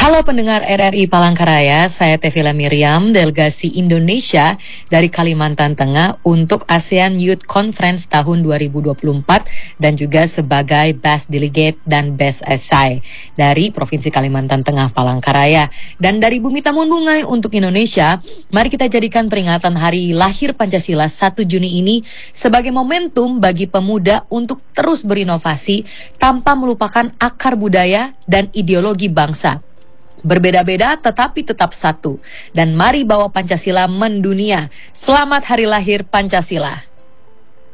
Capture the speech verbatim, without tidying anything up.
Halo pendengar R R I Palangkaraya, saya Tevila Miriam, delegasi Indonesia dari Kalimantan Tengah untuk ASEAN Youth Conference tahun dua ribu dua puluh empat dan juga sebagai Best Delegate dan Best Essay dari Provinsi Kalimantan Tengah Palangkaraya. Dan dari Bumi Tamun Bungai untuk Indonesia, mari kita jadikan peringatan Hari Lahir Pancasila satu Juni ini sebagai momentum bagi pemuda untuk terus berinovasi tanpa melupakan akar budaya dan ideologi bangsa. Berbeda-beda tetapi tetap satu. Dan mari bawa Pancasila mendunia. Selamat Hari Lahir Pancasila.